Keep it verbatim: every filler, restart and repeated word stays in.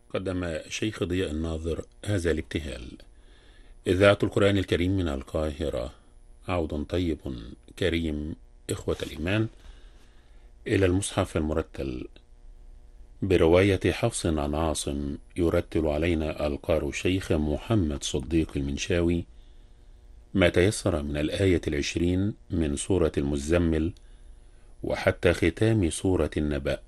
قدم شيخ ضياء الناظر هذا الابتهال. إذاعة القرآن الكريم من القاهرة. عود طيب كريم إخوة الإيمان إلى المصحف المرتل برواية حفص عن عاصم، يرتل علينا القار الشيخ محمد صديق المنشاوي ما تيسر من الآية العشرين من سورة المزمل وحتى ختام سورة النبأ،